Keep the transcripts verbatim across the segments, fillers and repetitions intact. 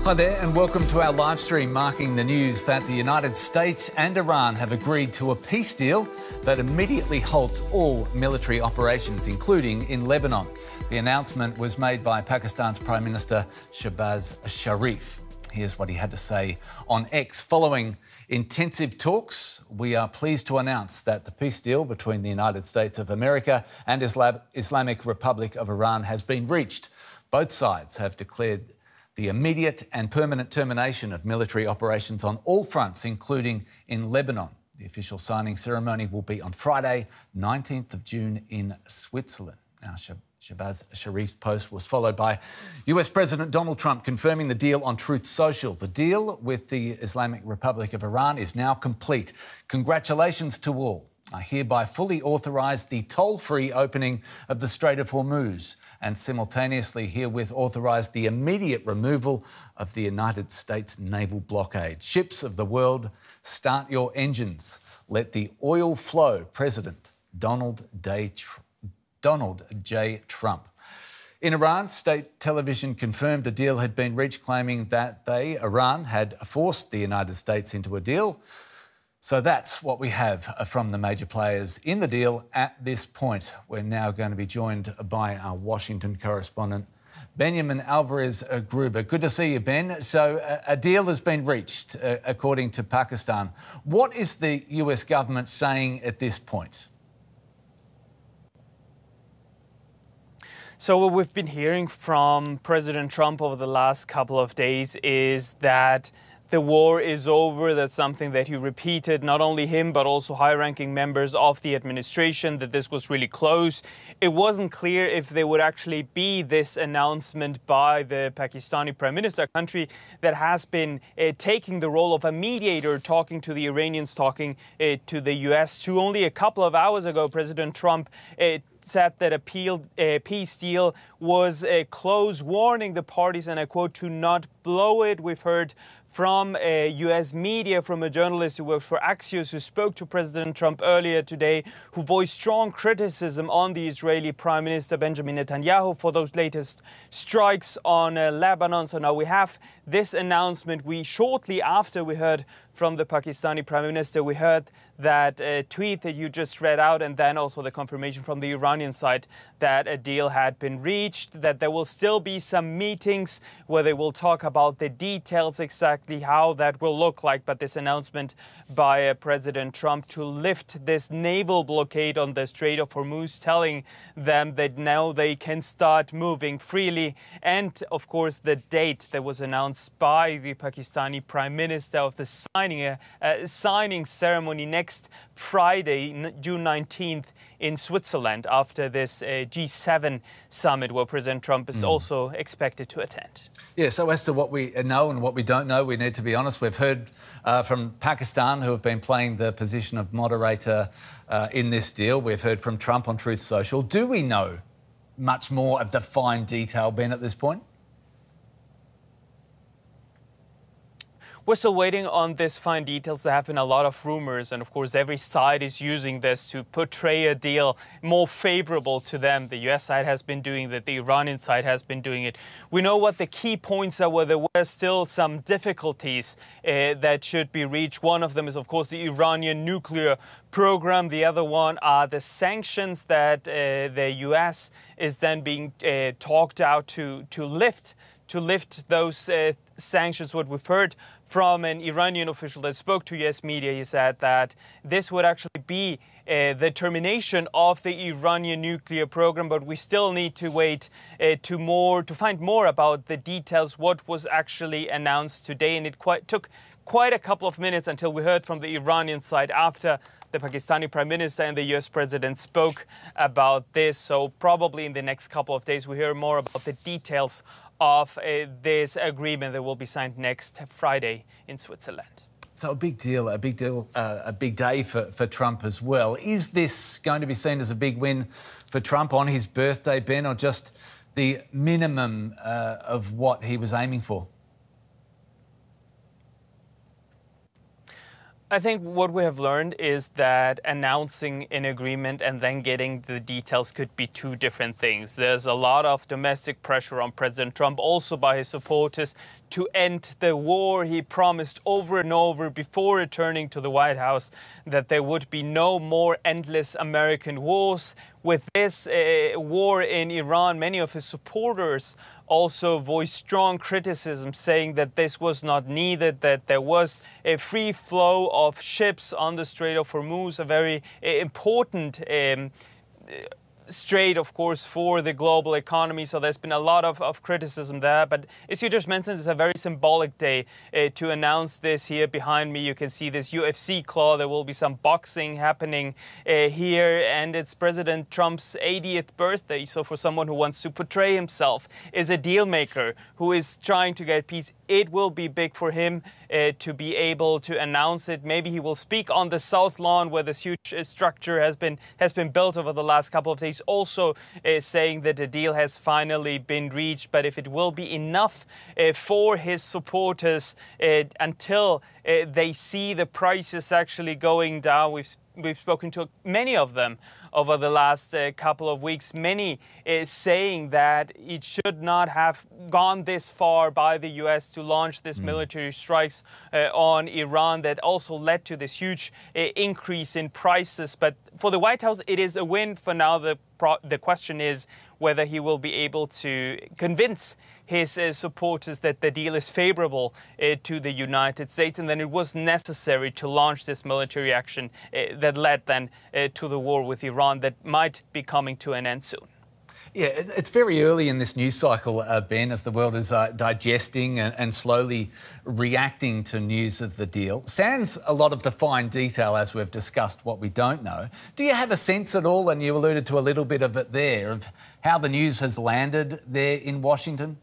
Hi there and welcome to our live stream marking the news that the United States and Iran have agreed to a peace deal that immediately halts all military operations, including in Lebanon. The announcement was made by Pakistan's Prime Minister Shehbaz Sharif. Here's what he had to say on X. Following intensive talks, we are pleased to announce that the peace deal between the United States of America and Islam- Islamic Republic of Iran has been reached. Both sides have declared the immediate and permanent termination of military operations on all fronts, including in Lebanon. The official signing ceremony will be on Friday, nineteenth of June in Switzerland. Now, Shehbaz Sharif's post was followed by U S President Donald Trump confirming the deal on Truth Social. The deal with the Islamic Republic of Iran is now complete. Congratulations to all. I hereby fully authorise the toll-free opening of the Strait of Hormuz and simultaneously herewith authorise the immediate removal of the United States naval blockade. Ships of the world, start your engines. Let the oil flow. President Donald J. Donald J. Trump. In Iran, state television confirmed a deal had been reached, claiming that they, Iran, had forced the United States into a deal. So that's what we have from the major players in the deal at this point. We're now going to be joined by our Washington correspondent, Benjamin Alvarez-Gruber. Good to see you, Ben. So a deal has been reached, uh, according to Pakistan. What is the U S government saying at this point? So what we've been hearing from President Trump over the last couple of days is that the war is over. That's something that he repeated, not only him, but also high-ranking members of the administration, that this was really close. It wasn't clear if there would actually be this announcement by the Pakistani Prime Minister, a country that has been uh, taking the role of a mediator, talking to the Iranians, talking uh, to the U S. To only a couple of hours ago, President Trump uh, said that a uh, peace deal was uh, close, warning the parties, and I quote, to not blow it. We've heard from a U S media, from a journalist who works for Axios, who spoke to President Trump earlier today, who voiced strong criticism on the Israeli Prime Minister Benjamin Netanyahu for those latest strikes on uh, Lebanon. So now we have this announcement. We shortly after we heard from the Pakistani Prime Minister, we heard that uh, tweet that you just read out, and then also the confirmation from the Iranian side that a deal had been reached, that there will still be some meetings where they will talk about the details, exactly how that will look like. But this announcement by uh, President Trump to lift this naval blockade on the Strait of Hormuz, telling them that now they can start moving freely. And of course, the date that was announced by the Pakistani Prime Minister of the signing, a, a signing ceremony next Friday, June nineteenth, in Switzerland, after this uh, G seven summit where President Trump is mm. also expected to attend. Yeah, so as to what we know and what we don't know, we need to be honest. We've heard uh, from Pakistan, who have been playing the position of moderator uh, in this deal. We've heard from Trump on Truth Social. Do we know much more of the fine detail, Ben, at this point? We're still waiting on this fine details. There have been a lot of rumors, and of course every side is using this to portray a deal more favorable to them. The U S side has been doing that, the Iranian side has been doing it. We know what the key points are, where there were still some difficulties uh, that should be reached. One of them is, of course, the Iranian nuclear program. The other one are the sanctions that uh, the U S is then being uh, talked out to, to lift, to lift those uh, sanctions. What we've heard from an Iranian official that spoke to U S media, he said that this would actually be uh, the termination of the Iranian nuclear program, but we still need to wait uh, to more to find more about the details, what was actually announced today. And it quite took quite a couple of minutes until we heard from the Iranian side after the Pakistani Prime Minister and the U S President spoke about this. So probably in the next couple of days we hear more about the details of uh, this agreement that will be signed next Friday in Switzerland. So a big deal, a big deal, uh, a big day for, for Trump as well. Is this going to be seen as a big win for Trump on his birthday, Ben, or just the minimum uh, of what he was aiming for? I think what we have learned is that announcing an agreement and then getting the details could be two different things. There's a lot of domestic pressure on President Trump, also by his supporters, to end the war. He promised over and over before returning to the White House that there would be no more endless American wars. With this uh, war in Iran, many of his supporters also voiced strong criticism, saying that this was not needed, that there was a free flow of ships on the Strait of Hormuz, a very uh, important um, strait, of course, for the global economy. So there's been a lot of, of criticism there. But as you just mentioned, it's a very symbolic day uh, to announce this. Here behind me, you can see this U F C claw. There will be some boxing happening uh, here. And it's President Trump's eightieth birthday. So for someone who wants to portray himself as a deal maker, who is trying to get peace, it will be big for him uh, to be able to announce it. Maybe he will speak on the South Lawn, where this huge uh, structure has been has been built over the last couple of days, also uh, saying that the deal has finally been reached. But if it will be enough uh, for his supporters uh, until uh, they see the prices actually going down, we've We've spoken to many of them over the last uh, couple of weeks, many uh, saying that it should not have gone this far by the U S to launch this mm. military strikes uh, on Iran that also led to this huge uh, increase in prices. But for the White House, it is a win for now. The, pro the question is whether he will be able to convince his uh, supporters that the deal is favorable uh, to the United States, and then it was necessary to launch this military action uh, that led then uh, to the war with Iran that might be coming to an end soon. Yeah, it's very early in this news cycle, uh, Ben, as the world is uh, digesting and, and slowly reacting to news of the deal. Sans a lot of the fine detail, as we've discussed, what we don't know. Do you have a sense at all, and you alluded to a little bit of it there, of how the news has landed there in Washington?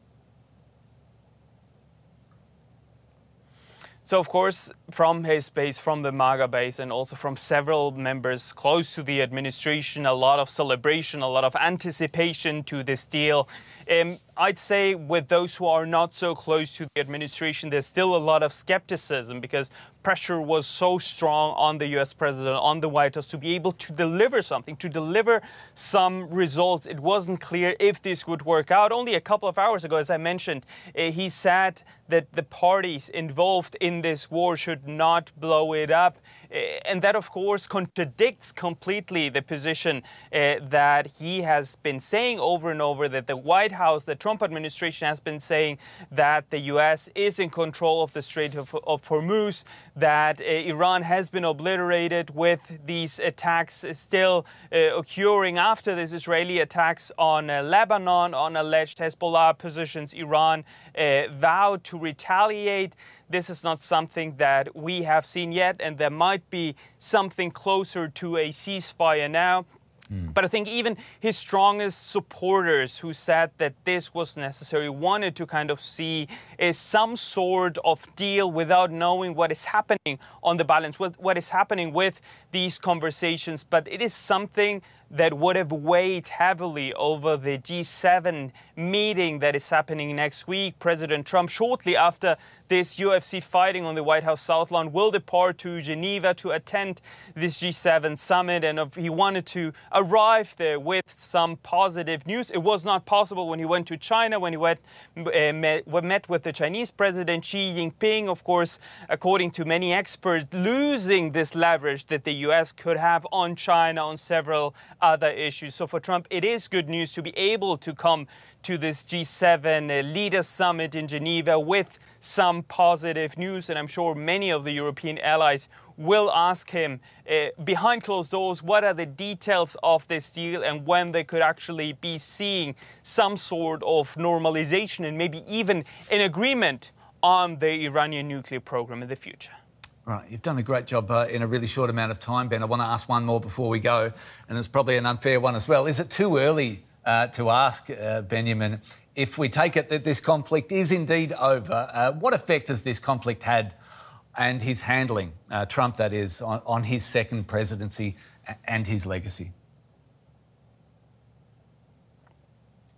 So, of course, from his base, from the MAGA base, and also from several members close to the administration, a lot of celebration, a lot of anticipation to this deal. Um, I'd say with those who are not so close to the administration, there's still a lot of skepticism because pressure was so strong on the U S president, on the White House, to be able to deliver something, to deliver some results. It wasn't clear if this would work out. Only a couple of hours ago, as I mentioned, uh, he said that the parties involved in this war should not blow it up. Uh, and that, of course, contradicts completely the position uh, that he has been saying over and over, that the White House, the Trump administration has been saying that the U S is in control of the Strait of, of Hormuz, that uh, Iran has been obliterated, with these attacks still uh, occurring after these Israeli attacks on uh, Lebanon, on alleged Hezbollah positions. Iran uh, vowed to retaliate. This is not something that we have seen yet, and there might be something closer to a ceasefire now. Mm. But I think even his strongest supporters, who said that this was necessary, wanted to kind of see uh, some sort of deal without knowing what is happening on the balance, what, what is happening with these conversations. But it is something that would have weighed heavily over the G seven meeting that is happening next week. President Trump, shortly after this U F C fighting on the White House South Lawn, will depart to Geneva to attend this G seven summit. And he wanted to arrive there with some positive news. It was not possible when he went to China, when he went, uh, met, met with the Chinese President Xi Jinping, of course, according to many experts, losing this leverage that the U S could have on China on several other issues. So for Trump, it is good news to be able to come to this G seven uh, leaders summit in Geneva with some positive news. And I'm sure many of the European allies will ask him uh, behind closed doors, what are the details of this deal and when they could actually be seeing some sort of normalization and maybe even an agreement on the Iranian nuclear program in the future. Right, you've done a great job uh, in a really short amount of time, Ben. I want to ask one more before we go, and it's probably an unfair one as well. Is it too early uh, to ask, uh, Benjamin, if we take it that this conflict is indeed over, uh, what effect has this conflict had and his handling, uh, Trump that is, on, on his second presidency and his legacy?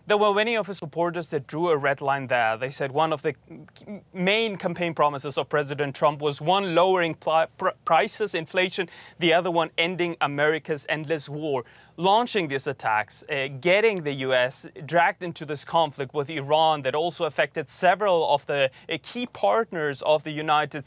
There were many of his supporters that drew a red line there. They said one of the main campaign promises of President Trump was one, lowering pl- pr- prices, inflation, the other one, ending America's endless war. Launching these attacks, uh, getting the U S dragged into this conflict with Iran that also affected several of the uh, key partners of the United